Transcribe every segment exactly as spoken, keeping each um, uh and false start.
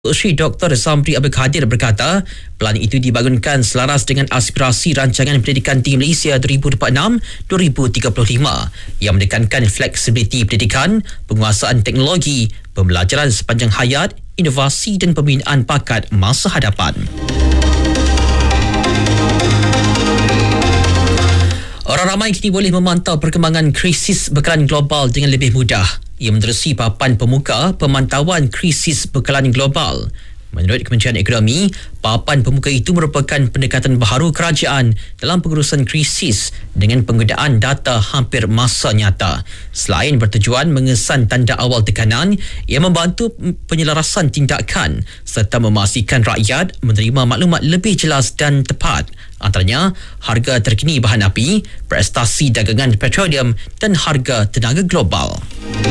Sri Doktor Samri Abdul Kadir berkata, pelan itu dibangunkan selaras dengan aspirasi Rancangan Pendidikan Tinggi Malaysia dua ribu dua puluh enam dua ribu tiga puluh lima yang menekankan fleksibiliti pendidikan, penguasaan teknologi, pembelajaran sepanjang hayat, inovasi dan pembinaan bakat masa hadapan. Orang ramai kini boleh memantau perkembangan krisis bekalan global dengan lebih mudah. Ia menerusi papan pemuka pemantauan krisis bekalan global. Menurut Kementerian Ekonomi, papan pemuka itu merupakan pendekatan baharu kerajaan dalam pengurusan krisis dengan penggunaan data hampir masa nyata. Selain bertujuan mengesan tanda awal tekanan, ia membantu penyelarasan tindakan serta memastikan rakyat menerima maklumat lebih jelas dan tepat. Antaranya, harga terkini bahan api, prestasi dagangan petroleum dan harga tenaga global.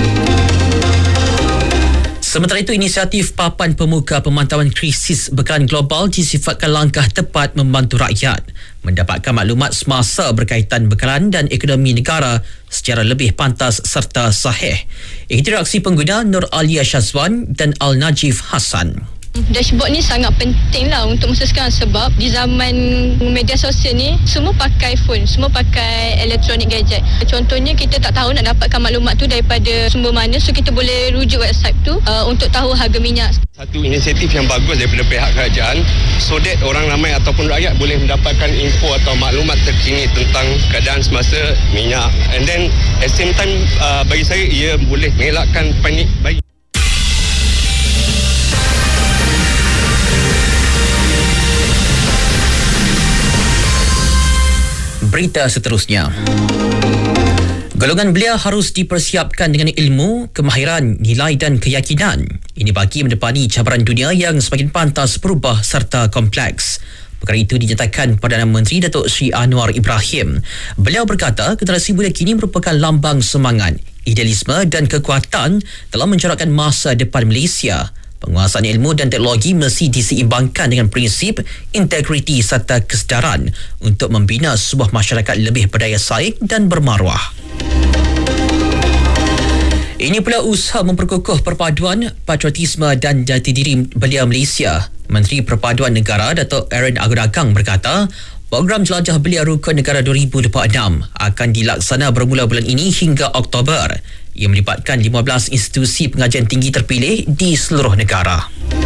Sementara itu, inisiatif papan pemuka pemantauan krisis bekalan global disifatkan langkah tepat membantu rakyat mendapatkan maklumat semasa berkaitan bekalan dan ekonomi negara secara lebih pantas serta sahih. Itu reaksi pengguna Nur Alia Syazwan dan Al-Najif Hassan. Dashboard ni sangat penting lah untuk masa sekarang sebab di zaman media sosial ni semua pakai phone, semua pakai elektronik gadget. Contohnya kita tak tahu nak dapatkan maklumat tu daripada sumber mana, so kita boleh rujuk website tu uh, untuk tahu harga minyak. Satu inisiatif yang bagus daripada pihak kerajaan so that orang ramai ataupun rakyat boleh mendapatkan info atau maklumat terkini tentang keadaan semasa minyak, and then at the same time uh, bagi saya ia boleh mengelakkan panik bagi Berita seterusnya. Golongan belia harus dipersiapkan dengan ilmu, kemahiran, nilai dan keyakinan. Ini bagi mendepani cabaran dunia yang semakin pantas berubah serta kompleks. Perkara itu dinyatakan Perdana Menteri Datuk Seri Anwar Ibrahim. Beliau berkata generasi muda kini merupakan lambang semangat, idealisme dan kekuatan dalam mencorakkan masa depan Malaysia. Penguasaan ilmu dan teknologi mesti diseimbangkan dengan prinsip, integriti serta kesedaran untuk membina sebuah masyarakat lebih berdaya saing dan bermaruah. Ini pula usaha memperkukuh perpaduan, patriotisme dan jati diri belia Malaysia. Menteri Perpaduan Negara Datuk Aaron Agudagang berkata, program Jelajah Belia Rukun Negara dua ribu dua puluh enam akan dilaksana bermula bulan ini hingga Oktober. Ia melibatkan lima belas institusi pengajian tinggi terpilih di seluruh negara.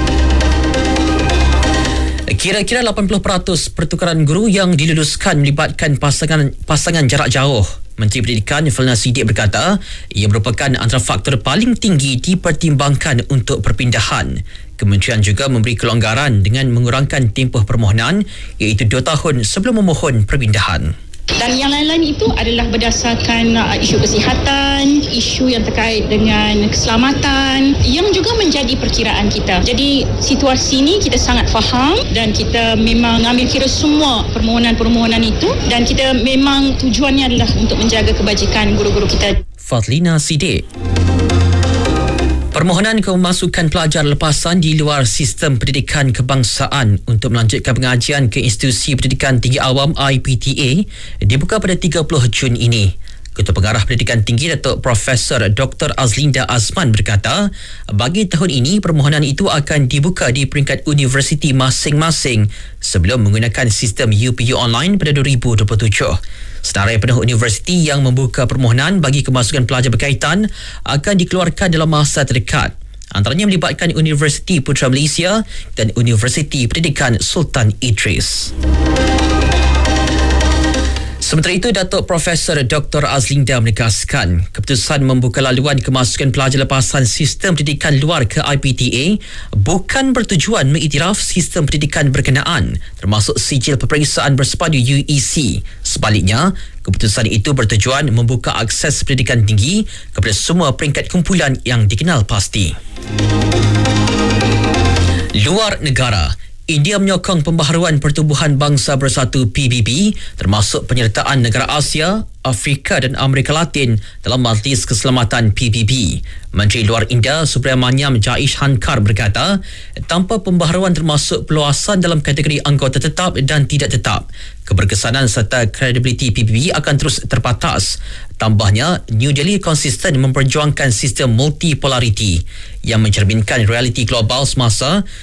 Kira-kira lapan puluh peratus pertukaran guru yang diluluskan melibatkan pasangan pasangan jarak jauh. Menteri Pendidikan Felna Siddiq berkata, ia merupakan antara faktor paling tinggi dipertimbangkan untuk perpindahan. Kementerian juga memberi kelonggaran dengan mengurangkan tempoh permohonan iaitu dua tahun sebelum memohon perpindahan. Dan yang lain-lain itu adalah berdasarkan uh, isu kesihatan, isu yang terkait dengan keselamatan yang juga menjadi perkiraan kita. Jadi situasi ini kita sangat faham dan kita memang ambil kira semua permohonan-permohonan itu dan kita memang tujuannya adalah untuk menjaga kebajikan guru-guru kita. Fadlina Siddiq. Permohonan kemasukan pelajar lepasan di luar sistem pendidikan kebangsaan untuk melanjutkan pengajian ke Institusi Pendidikan Tinggi Awam I P T A dibuka pada tiga puluh Jun ini. Ketua Pengarah Pendidikan Tinggi Datuk Profesor Doktor Azlinda Azman berkata, bagi tahun ini permohonan itu akan dibuka di peringkat universiti masing-masing sebelum menggunakan sistem U P U online pada dua ribu dua puluh tujuh. Senarai penuh universiti yang membuka permohonan bagi kemasukan pelajar berkaitan akan dikeluarkan dalam masa terdekat. Antaranya melibatkan Universiti Putra Malaysia dan Universiti Pendidikan Sultan Idris. Sementara itu, Datuk Profesor Doktor Azlinda menegaskan keputusan membuka laluan kemasukan pelajar lepasan sistem pendidikan luar ke I P T A bukan bertujuan mengiktiraf sistem pendidikan berkenaan termasuk sijil peperiksaan bersepadu U E C. Sebaliknya, keputusan itu bertujuan membuka akses pendidikan tinggi kepada semua peringkat kumpulan yang dikenal pasti. Luar negara. India menyokong pembaharuan Pertubuhan Bangsa Bersatu P B B termasuk penyertaan negara Asia, Afrika dan Amerika Latin dalam Majlis Keselamatan P B B. Menteri Luar India Subramaniam Jaishankar berkata, tanpa pembaharuan termasuk peluasan dalam kategori anggota tetap dan tidak tetap, keberkesanan serta kredibiliti P B B akan terus terbatas. Tambahnya, New Delhi konsisten memperjuangkan sistem multipolariti yang mencerminkan realiti global semasa